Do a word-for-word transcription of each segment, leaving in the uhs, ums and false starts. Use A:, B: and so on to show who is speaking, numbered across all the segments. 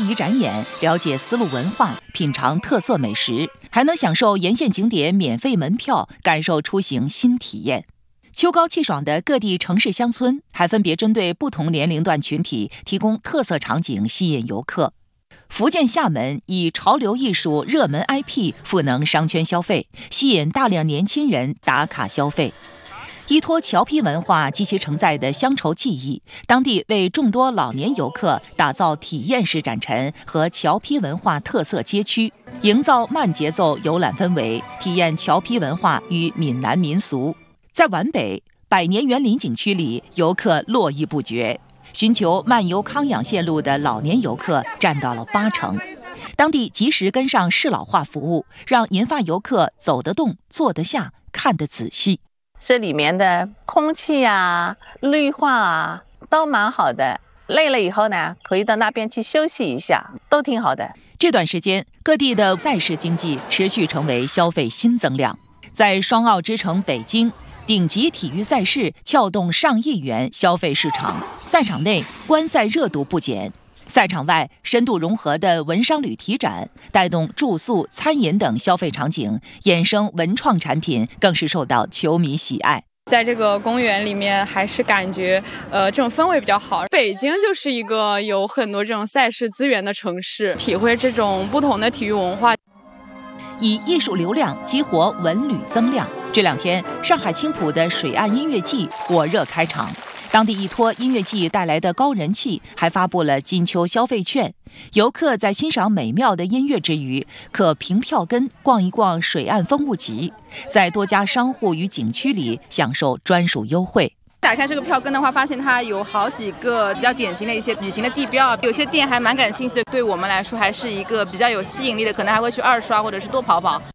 A: 鱼展演，了解丝路文化，品尝特色美食，还能享受沿线景点免费门票，感受出行新体验。秋高气爽的各地城市乡村，还分别针对不同年龄段群体提供特色场景，吸引游客。福建厦门以潮流艺术、热门 I P 赋能商圈消费，吸引大量年轻人打卡消费。依托侨批文化及其承载的乡愁记忆，当地为众多老年游客打造体验式展陈和侨批文化特色街区，营造慢节奏游览氛围，体验侨批文化与闽南民俗。在皖北百年园林景区里，游客络绎不绝，寻求漫游康养线路的老年游客占到了八成。当地及时跟上适老化服务，让银发游客走得动、坐得下、看得仔细。
B: 这里面的空气啊、绿化啊都蛮好的，累了以后呢，可以到那边去休息一下，都挺好的。
A: 这段时间，各地的赛事经济持续成为消费新增量。在双奥之城北京，顶级体育赛事撬动上亿元消费市场，赛场内观赛热度不减。赛场外深度融合的文商旅体展，带动住宿、餐饮等消费场景，衍生文创产品，更是受到球迷喜爱。
C: 在这个公园里面，还是感觉呃这种氛围比较好。北京就是一个有很多这种赛事资源的城市，体会这种不同的体育文化。
A: 以艺术流量激活文旅增量。这两天，上海青浦的水岸音乐季火热开场。当地依托音乐季带来的高人气，还发布了金秋消费券。游客在欣赏美妙的音乐之余，可凭票根逛一逛水岸风物集，在多家商户与景区里享受专属优惠。
D: 打开这个票根的话，发现它有好几个比较典型的一些旅行的地标，有些店还蛮感兴趣的，对我们来说还是一个比较有吸引力的，可能还会去二刷或者是多跑跑。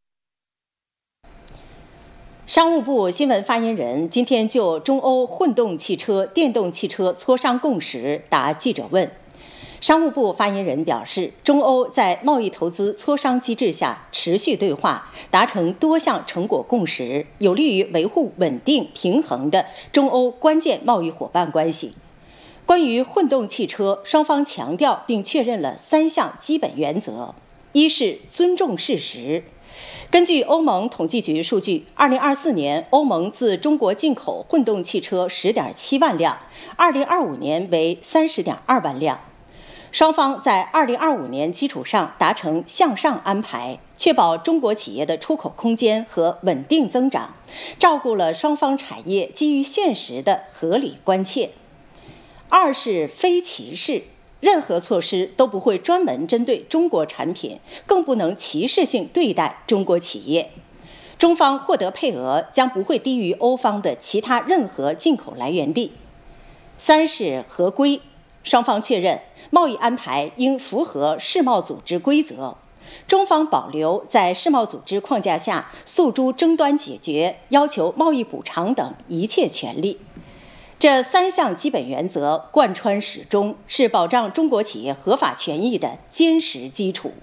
E: 商务部新闻发言人今天就中欧混动汽车、电动汽车磋商共识答记者问。商务部发言人表示，中欧在贸易投资磋商机制下持续对话，达成多项成果共识，有利于维护稳定平衡的中欧关键贸易伙伴关系。关于混动汽车，双方强调并确认了三项基本原则：一是尊重事实。根据欧盟统计局数据，二零二四年欧盟自中国进口混动汽车十点七万辆，二零二五年为三十点二万辆。双方在二零二五年基础上达成向上安排，确保中国企业的出口空间和稳定增长，照顾了双方产业基于现实的合理关切。二是非歧视。任何措施都不会专门针对中国产品，更不能歧视性对待中国企业。中方获得配额将不会低于欧方的其他任何进口来源地。三是合规，双方确认贸易安排应符合世贸组织规则，中方保留在世贸组织框架下诉诸争端解决、要求贸易补偿等一切权利。这三项基本原则贯穿始终，是保障中国企业合法权益的坚实基础。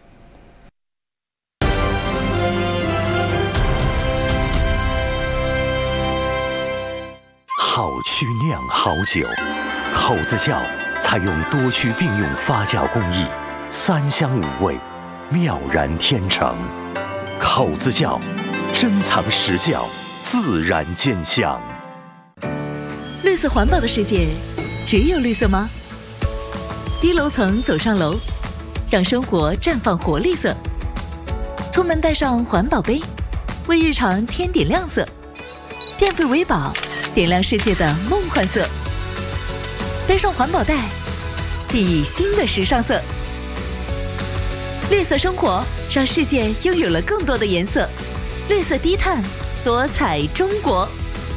F: 好曲酿好酒，口子窖采用多区并用发酵工艺，三香五味，妙然天成。口子窖珍藏实窖，自然见香。
G: 绿色环保的世界，只有绿色吗？低楼层走上楼，让生活绽放活力色。出门带上环保杯，为日常添点亮色。变废为宝，点亮世界的梦幻色。背上环保袋，熠熠新的时尚色。绿色生活，让世界拥有了更多的颜色。绿色低碳，多彩中国。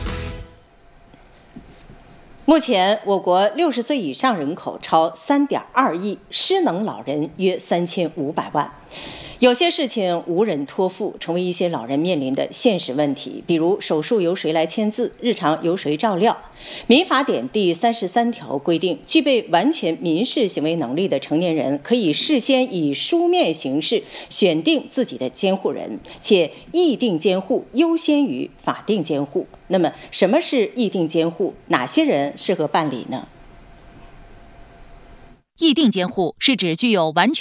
E: 目前，我国六十岁以上人口超三点二亿，失能老人约三千五百万。有些事情无人托付，成为一些老人面临的现实问题，比如手术由谁来签字，日常由谁照料。民法典第三十三条规定，具备完全民事行为能力的成年人，可以事先以书面形式选定自己的监护人，且议定监护优先于法定监护。那么，什么是议定监护？哪些人适合办理呢？
A: 议定监护是指具有完全